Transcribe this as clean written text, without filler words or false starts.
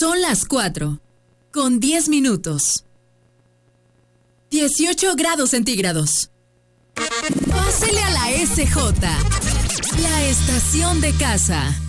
Son las 4:10. 18 grados centígrados. Pásele a la SJ, la estación de casa.